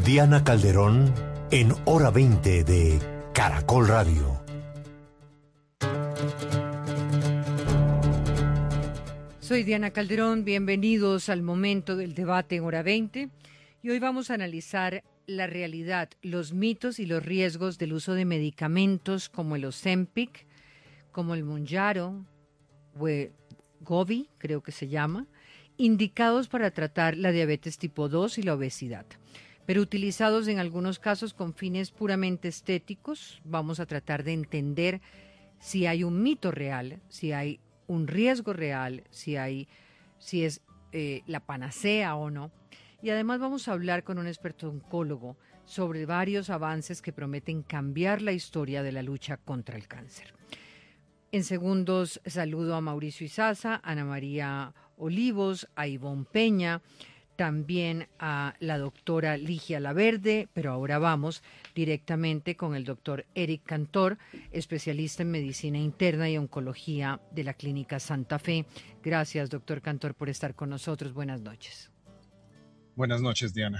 Diana Calderón en Hora 20 de Caracol Radio. Soy Diana Calderón, bienvenidos al momento del debate en Hora 20 y hoy vamos a analizar la realidad, los mitos y los riesgos del uso de medicamentos como el Ozempic, como el Mounjaro, Wegovy, creo que se llama, indicados para tratar la diabetes tipo 2 y la obesidad, pero utilizados en algunos casos con fines puramente estéticos. Vamos a tratar de entender si hay un mito real, si hay un riesgo real, si es la panacea o no. Y además vamos a hablar con un experto oncólogo sobre varios avances que prometen cambiar la historia de la lucha contra el cáncer. En segundos saludo a Mauricio Izaza, Ana María Olivos, a Ivonne Peña, también a la doctora Ligia Laverde, pero ahora vamos directamente con el doctor Eric Cantor, especialista en medicina interna y oncología de la Clínica Santa Fe. Gracias, doctor Cantor, por estar con nosotros. Buenas noches. Buenas noches, Diana.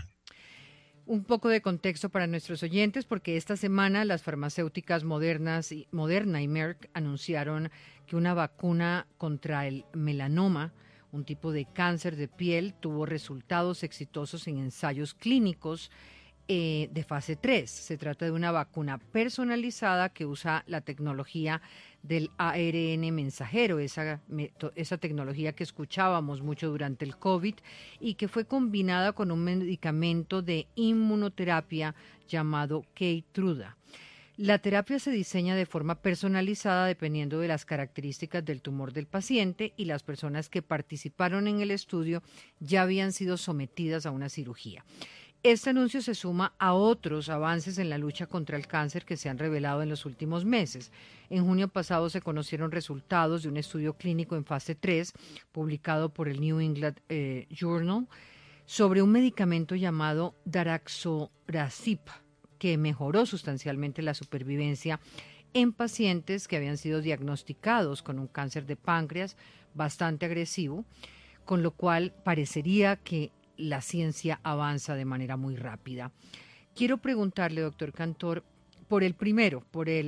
Un poco de contexto para nuestros oyentes, porque esta semana las farmacéuticas Moderna y Merck anunciaron que una vacuna contra el melanoma, un tipo de cáncer de piel, tuvo resultados exitosos en ensayos clínicos de fase 3. Se trata de una vacuna personalizada que usa la tecnología del ARN mensajero, esa tecnología que escuchábamos mucho durante el COVID y que fue combinada con un medicamento de inmunoterapia llamado Keytruda. La terapia se diseña de forma personalizada dependiendo de las características del tumor del paciente, y las personas que participaron en el estudio ya habían sido sometidas a una cirugía. Este anuncio se suma a otros avances en la lucha contra el cáncer que se han revelado en los últimos meses. En junio pasado se conocieron resultados de un estudio clínico en fase 3, publicado por el New England Journal, sobre un medicamento llamado Daraxonrasib, que mejoró sustancialmente la supervivencia en pacientes que habían sido diagnosticados con un cáncer de páncreas bastante agresivo, con lo cual parecería que la ciencia avanza de manera muy rápida. Quiero preguntarle, doctor Cantor, por el primero,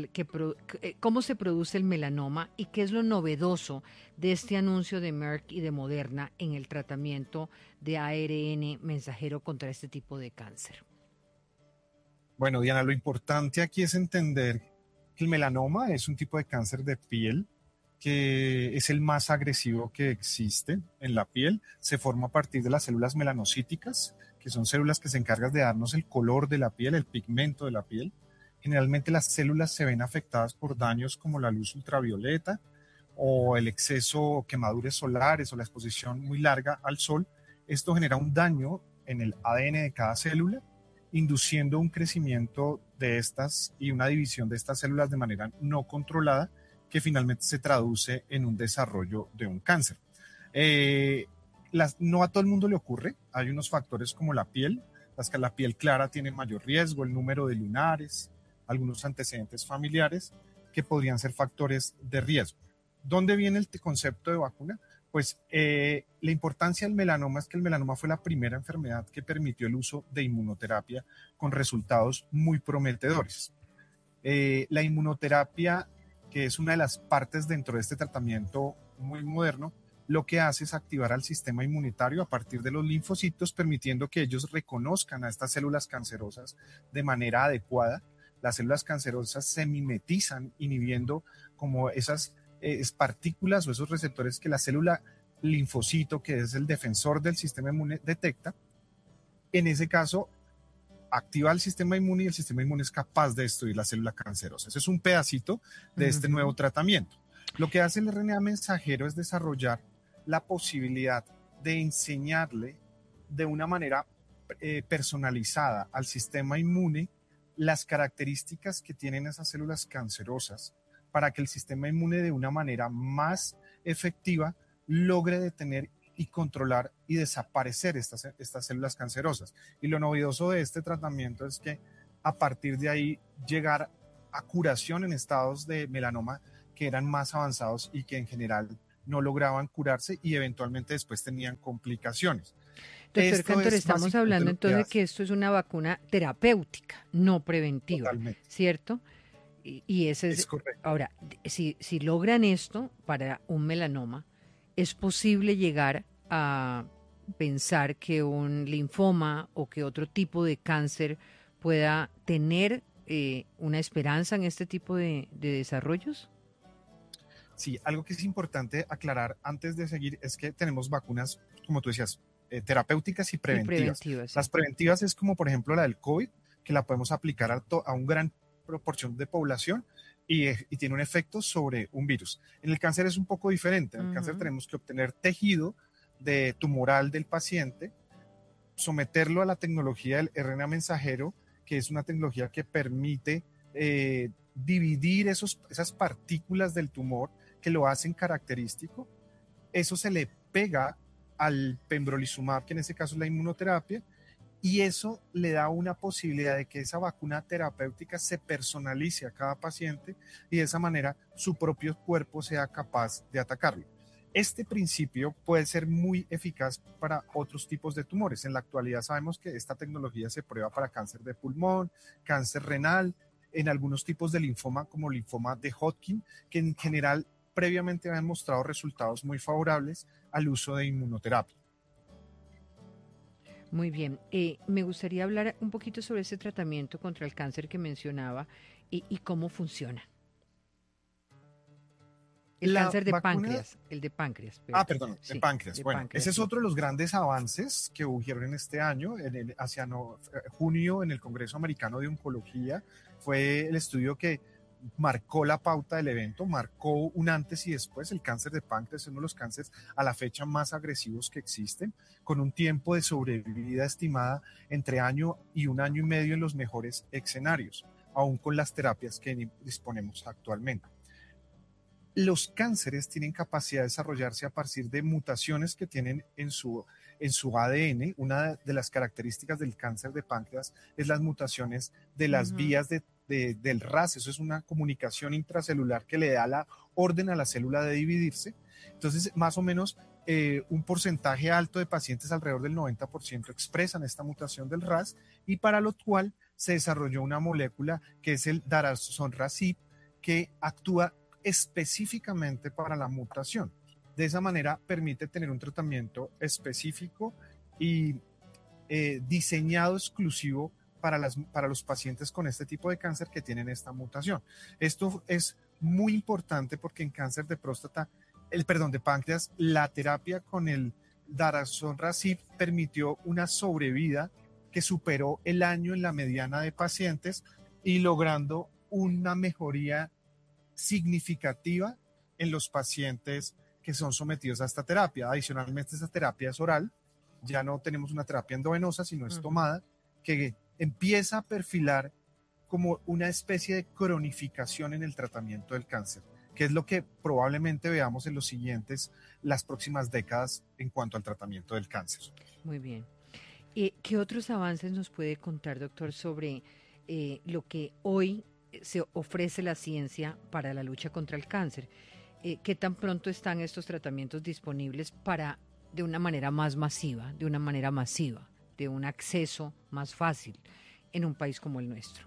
cómo se produce el melanoma y qué es lo novedoso de este anuncio de Merck y de Moderna en el tratamiento de ARN mensajero contra este tipo de cáncer. Bueno, Diana, lo importante aquí es entender que el melanoma es un tipo de cáncer de piel que es el más agresivo que existe en la piel. Se forma a partir de las células melanocíticas, que son células que se encargan de darnos el color de la piel, el pigmento de la piel. Generalmente las células se ven afectadas por daños como la luz ultravioleta o el exceso o quemaduras solares o la exposición muy larga al sol. Esto genera un daño en el ADN de cada célula, induciendo un crecimiento de estas y una división de estas células de manera no controlada, que finalmente se traduce en un desarrollo de un cáncer. No a todo el mundo le ocurre. Hay unos factores como la piel. La piel clara tiene mayor riesgo, el número de lunares, algunos antecedentes familiares que podrían ser factores de riesgo. ¿Dónde viene el concepto de vacuna? Pues la importancia del melanoma es que el melanoma fue la primera enfermedad que permitió el uso de inmunoterapia con resultados muy prometedores. La inmunoterapia, que es una de las partes dentro de este tratamiento muy moderno, lo que hace es activar al sistema inmunitario a partir de los linfocitos, permitiendo que ellos reconozcan a estas células cancerosas de manera adecuada. Las células cancerosas se mimetizan, inhibiendo como esas partículas o esos receptores que la célula linfocito, que es el defensor del sistema inmune, detecta. En ese caso, activa el sistema inmune y el sistema inmune es capaz de destruir la célula cancerosa. Ese es un pedacito de este nuevo tratamiento. Lo que hace el RNA mensajero es desarrollar la posibilidad de enseñarle de una manera personalizada al sistema inmune las características que tienen esas células cancerosas, para que el sistema inmune de una manera más efectiva logre detener y controlar y desaparecer estas células cancerosas. Y lo novedoso de este tratamiento es que a partir de ahí llegar a curación en estados de melanoma que eran más avanzados y que en general no lograban curarse y eventualmente después tenían complicaciones. Doctor Esto Cantor, es estamos básicamente hablando lo que entonces de hace. que esto es una vacuna terapéutica, no preventiva, Totalmente. ¿cierto? Y ese Es es, correcto. ahora, si logran esto para un melanoma, ¿es posible llegar a pensar que un linfoma o que otro tipo de cáncer pueda tener una esperanza en este tipo de desarrollos? Sí, algo que es importante aclarar antes de seguir es que tenemos vacunas, como tú decías, terapéuticas y Y preventivas. preventiva, sí. Las preventivas es como, por ejemplo, la del COVID, que la podemos aplicar a un gran proporción de población y tiene un efecto sobre un virus. En el cáncer es un poco diferente. En el cáncer Ujú. tenemos que obtener tejido de tumoral del paciente, someterlo a la tecnología del RNA mensajero, que es una tecnología que permite dividir esas partículas del tumor que lo hacen característico. Eso se le pega al pembrolizumab, que en este caso es la inmunoterapia, y eso le da una posibilidad de que esa vacuna terapéutica se personalice a cada paciente y de esa manera su propio cuerpo sea capaz de atacarlo. Este principio puede ser muy eficaz para otros tipos de tumores. En la actualidad sabemos que esta tecnología se prueba para cáncer de pulmón, cáncer renal, en algunos tipos de linfoma como linfoma de Hodgkin, que en general previamente han mostrado resultados muy favorables al uso de inmunoterapia. Muy bien. Me gustaría hablar un poquito sobre ese tratamiento contra el cáncer que mencionaba y cómo funciona. El La cáncer vacuna el de páncreas, Perdón, de sí, páncreas. de Bueno, ese páncreas, es sí. otro de los grandes avances que hubieron en este año, hacia junio, en el Congreso Americano de Oncología. Fue el estudio que marcó la pauta del evento, marcó un antes y después. El cáncer de páncreas es uno de los cánceres a la fecha más agresivos que existen, con un tiempo de sobrevida estimada entre año y un año y medio en los mejores escenarios, aún con las terapias que disponemos actualmente. Los cánceres tienen capacidad de desarrollarse a partir de mutaciones que tienen en su ADN. Una de las características del cáncer de páncreas es las mutaciones de las Ujú. vías del RAS. Eso es una comunicación intracelular que le da la orden a la célula de dividirse. Entonces, más o menos un porcentaje alto de pacientes, alrededor del 90%, expresan esta mutación del RAS, y para lo cual se desarrolló una molécula que es el daraxonrasib, que actúa específicamente para la mutación. De esa manera permite tener un tratamiento específico y diseñado exclusivo para los pacientes con este tipo de cáncer que tienen esta mutación. Esto es muy importante porque en cáncer de próstata, de páncreas, la terapia con el daraxonrasib permitió una sobrevida que superó el año en la mediana de pacientes y logrando una mejoría significativa en los pacientes que son sometidos a esta terapia. Adicionalmente, esta terapia es oral, ya no tenemos una terapia endovenosa, sino es Ujú. tomada, que empieza a perfilar como una especie de cronificación en el tratamiento del cáncer, que es lo que probablemente veamos en las próximas décadas en cuanto al tratamiento del cáncer. Muy bien. ¿Qué otros avances nos puede contar, doctor, sobre lo que hoy se ofrece la ciencia para la lucha contra el cáncer? ¿Qué tan pronto están estos tratamientos disponibles para, de una manera más masiva, de un acceso más fácil en un país como el nuestro?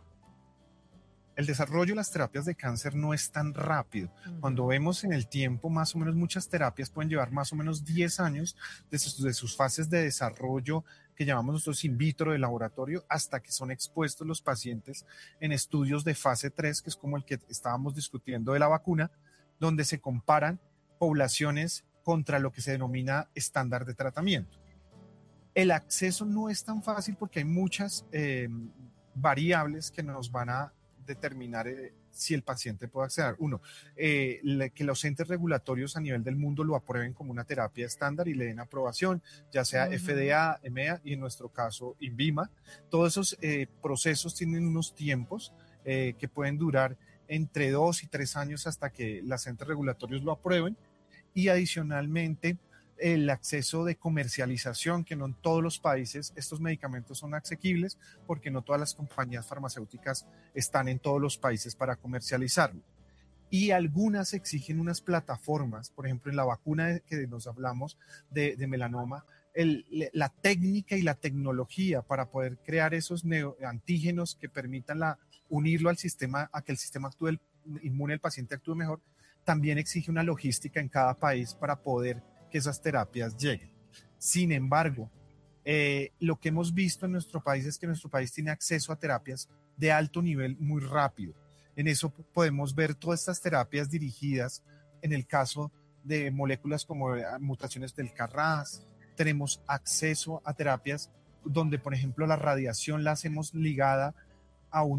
El desarrollo de las terapias de cáncer no es tan rápido. Cuando Ujú. vemos en el tiempo, más o menos muchas terapias pueden llevar más o menos 10 años de sus fases de desarrollo, que llamamos nosotros in vitro de laboratorio, hasta que son expuestos los pacientes en estudios de fase 3, que es como el que estábamos discutiendo de la vacuna, donde se comparan poblaciones contra lo que se denomina estándar de tratamiento. El acceso no es tan fácil porque hay muchas variables que nos van a determinar si el paciente puede acceder. Uno, que los entes regulatorios a nivel del mundo lo aprueben como una terapia estándar y le den aprobación, ya sea Ujú. FDA, EMEA y en nuestro caso INVIMA. Todos esos procesos tienen unos tiempos que pueden durar entre 2 y 3 años hasta que los entes regulatorios lo aprueben, y adicionalmente el acceso de comercialización, que no en todos los países estos medicamentos son asequibles, porque no todas las compañías farmacéuticas están en todos los países para comercializarlo. Y algunas exigen unas plataformas, por ejemplo, en la vacuna que nos hablamos de melanoma, la técnica y la tecnología para poder crear esos antígenos que permitan unirlo al sistema, a que el sistema inmune del paciente actúe mejor, también exige una logística en cada país para poder que esas terapias lleguen. Sin embargo, lo que hemos visto en nuestro país es que nuestro país tiene acceso a terapias de alto nivel muy rápido. En eso podemos ver todas estas terapias dirigidas, en el caso de moléculas como mutaciones del KRAS. Tenemos acceso a terapias donde, por ejemplo, la radiación la hacemos ligada a un